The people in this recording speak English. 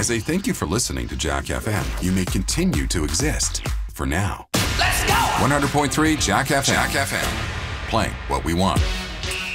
As a thank you for listening to Jack FM, you may continue to exist for now. Let's go! 100.3 Jack FM. Jack FM. Playing what we want.